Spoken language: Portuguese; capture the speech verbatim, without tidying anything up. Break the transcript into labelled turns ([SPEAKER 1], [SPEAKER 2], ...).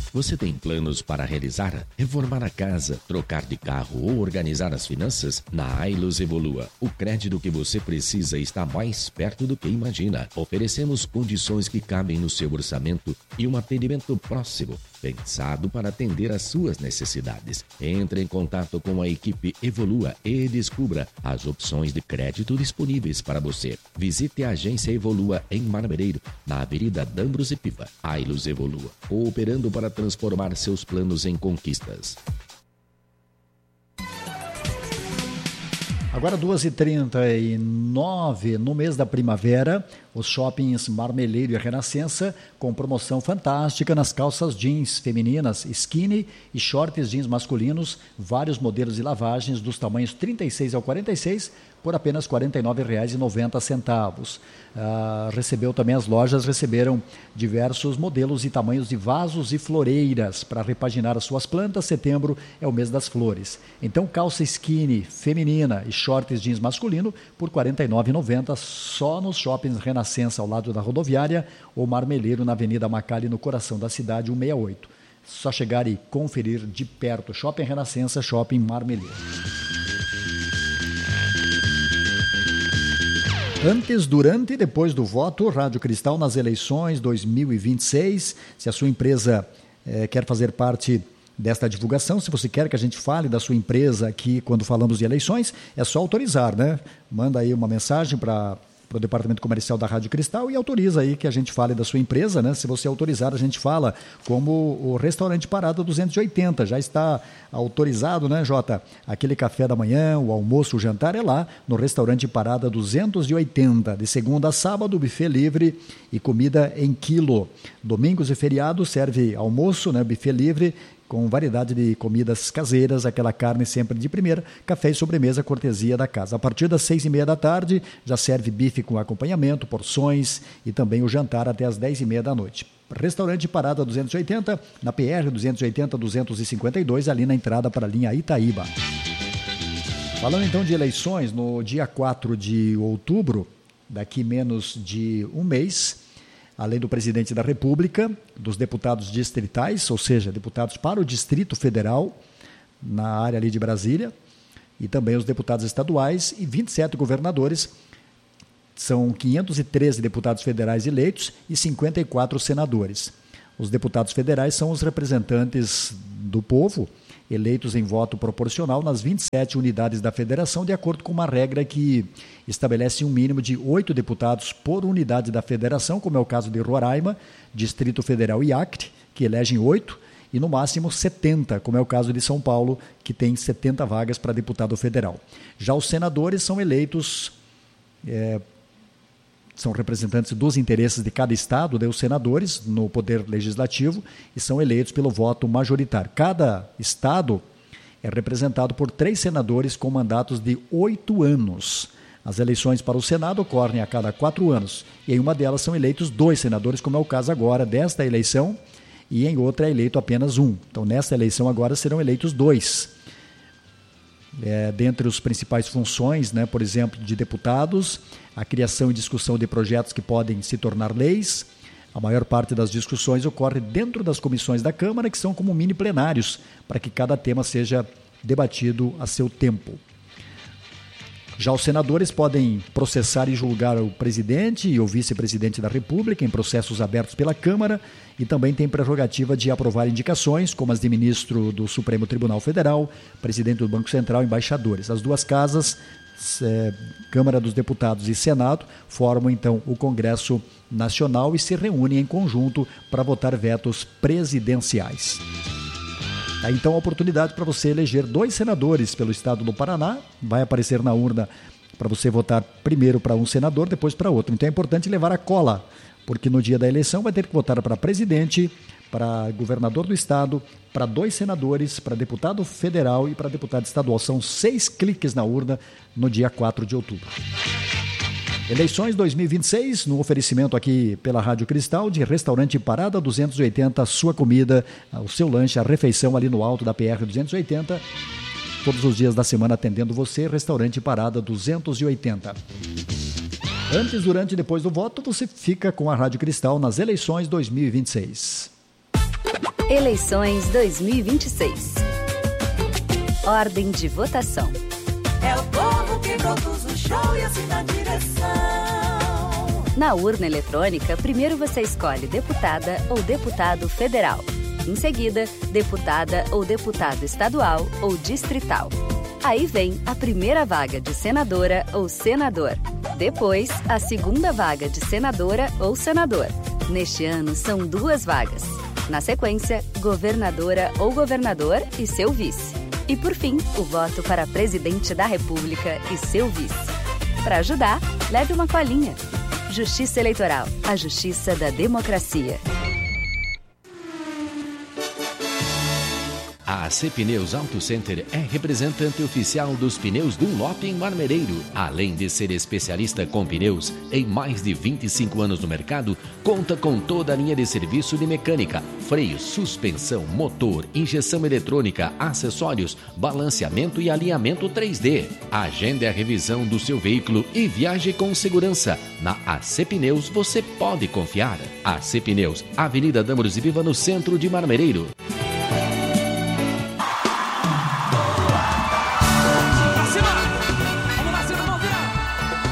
[SPEAKER 1] Você tem planos para realizar, reformar a casa, trocar de carro ou organizar as finanças? Na Ailus Evolua, o crédito que você precisa está mais perto do que imagina. Oferecemos condições que cabem no seu orçamento e um atendimento próximo, pensado para atender às suas necessidades. Entre em contato com a equipe Evolua e descubra as opções de crédito disponíveis para você. Visite a agência Evolua em Marmereiro, na Avenida Dambros e Piva. Ailus Evolua, cooperando para transformar seus planos em conquistas.
[SPEAKER 2] Agora duas e trinta e nove, no mês da primavera, os shoppings Marmeleiro e Renascença com promoção fantástica nas calças jeans femininas, skinny e shorts jeans masculinos, vários modelos e lavagens dos tamanhos trinta e seis ao quarenta e seis por apenas quarenta e nove reais e noventa centavos. Ah, recebeu também, as lojas receberam diversos modelos e tamanhos de vasos e floreiras para repaginar as suas plantas. Setembro é o mês das flores. Então, calça skinny feminina e shorts jeans masculino por quarenta e nove reais e noventa centavos só nos shoppings Renascença, ao lado da rodoviária, ou Marmeleiro, na Avenida Macali, no coração da cidade, cento e sessenta e oito. Só chegar e conferir de perto. Shopping Renascença, Shopping Marmeleiro. Antes, durante e depois do voto, Rádio Cristal nas eleições dois mil e vinte e seis. Se a sua empresa eh, quer fazer parte desta divulgação, se você quer que a gente fale da sua empresa aqui quando falamos de eleições, é só autorizar, né? Manda aí uma mensagem para para o Departamento Comercial da Rádio Cristal e autoriza aí que a gente fale da sua empresa, né? Se você autorizar, a gente fala, como o Restaurante Parada duzentos e oitenta, já está autorizado, né, Jota? Aquele café da manhã, o almoço, o jantar é lá no Restaurante Parada duzentos e oitenta, de segunda a sábado, buffet livre e comida em quilo. Domingos e feriados serve almoço, né, buffet livre, com variedade de comidas caseiras, aquela carne sempre de primeira, café e sobremesa, cortesia da casa. A partir das seis e meia da tarde, já serve bife com acompanhamento, porções e também o jantar até as dez e meia da noite. Restaurante Parada duzentos e oitenta, na P R duzentos e oitenta duzentos e cinquenta e dois, ali na entrada para a linha Itaíba. Falando então de eleições, no dia quatro de outubro, daqui menos de um mês, além do presidente da República, dos deputados distritais, ou seja, deputados para o Distrito Federal, na área ali de Brasília, e também os deputados estaduais e vinte e sete governadores. São quinhentos e treze deputados federais eleitos e cinquenta e quatro senadores. Os deputados federais são os representantes do povo, eleitos em voto proporcional nas vinte e sete unidades da federação, de acordo com uma regra que estabelece um mínimo de oito deputados por unidade da federação, como é o caso de Roraima, Distrito Federal e Acre, que elegem oito, e no máximo setenta, como é o caso de São Paulo, que tem setenta vagas para deputado federal. Já os senadores são eleitos... É, são representantes dos interesses de cada estado, né, os senadores no poder legislativo, e são eleitos pelo voto majoritário. Cada estado é representado por três senadores com mandatos de oito anos. As eleições para o Senado ocorrem a cada quatro anos, e em uma delas são eleitos dois senadores, como é o caso agora desta eleição, e em outra é eleito apenas um. Então, nesta eleição agora serão eleitos dois. É, dentre as principais funções, né, por exemplo, de deputados, a criação e discussão de projetos que podem se tornar leis. A maior parte das discussões ocorre dentro das comissões da Câmara, que são como mini plenários, para que cada tema seja debatido a seu tempo. Já os senadores podem processar e julgar o presidente e o vice-presidente da República em processos abertos pela Câmara, e também tem prerrogativa de aprovar indicações, como as de ministro do Supremo Tribunal Federal, presidente do Banco Central e embaixadores. As duas casas, é, Câmara dos Deputados e Senado, formam então o Congresso Nacional e se reúnem em conjunto para votar vetos presidenciais. Tá, então, a oportunidade para você eleger dois senadores pelo estado do Paraná. Vai aparecer na urna para você votar primeiro para um senador, depois para outro. Então é importante levar a cola, porque no dia da eleição vai ter que votar para presidente, para governador do estado, para dois senadores, para deputado federal e para deputado estadual. São seis cliques na urna no dia quatro de outubro. Eleições dois mil e vinte e seis, no oferecimento aqui pela Rádio Cristal, de Restaurante Parada duzentos e oitenta, a sua comida, o seu lanche, a refeição ali no alto da P R duzentos e oitenta, todos os dias da semana atendendo você, Restaurante Parada duzentos e oitenta. Antes, durante e depois do voto, você fica com a Rádio Cristal nas eleições dois mil e vinte e seis.
[SPEAKER 3] Eleições dois mil e vinte e seis. Ordem de votação.
[SPEAKER 4] É o povo que produz o show e assina a direção.
[SPEAKER 3] Na urna eletrônica, primeiro você escolhe deputada ou deputado federal. Em seguida, deputada ou deputado estadual ou distrital. Aí vem a primeira vaga de senadora ou senador. Depois, a segunda vaga de senadora ou senador. Neste ano, são duas vagas. Na sequência, governadora ou governador e seu vice. E por fim, o voto para presidente da República e seu vice. Para ajudar, leve uma colinha. Justiça Eleitoral, a justiça da democracia.
[SPEAKER 1] A A C Pneus Auto Center é representante oficial dos pneus Dunlop em Marmereiro. Além de ser especialista com pneus em mais de vinte e cinco anos no mercado, conta com toda a linha de serviço de mecânica, freio, suspensão, motor, injeção eletrônica, acessórios, balanceamento e alinhamento três D. Agende a revisão do seu veículo e viaje com segurança. Na A C Pneus você pode confiar. A C Pneus, Avenida Damaros e Viva, no centro de Marmereiro.